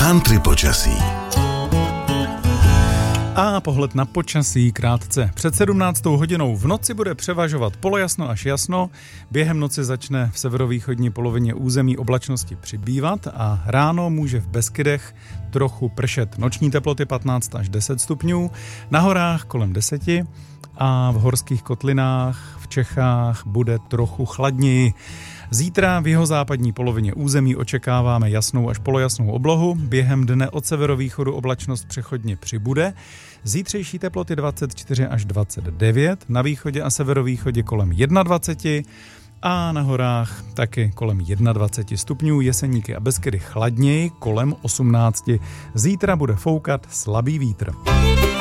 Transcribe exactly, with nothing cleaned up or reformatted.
Country počasí. A pohled na počasí krátce. Před sedmnáctou hodinou v noci bude převažovat polojasno až jasno. Během noci začne v severovýchodní polovině území oblačnosti přibývat a ráno může v Beskydech trochu pršet. Noční teploty patnáct až deset stupňů, na horách kolem deseti a v horských kotlinách v Čechách bude trochu chladněji. Zítra v jihozápadní polovině území očekáváme jasnou až polojasnou oblohu. Během dne od severovýchodu oblačnost přechodně přibude. Zítřejší teploty dvacet čtyři až dvacet devět, na východě a severovýchodě kolem dvacet jedna a na horách taky kolem dvacet jedna stupňů. Jeseníky a Beskydy chladněji kolem osmnáct. Zítra bude foukat slabý vítr.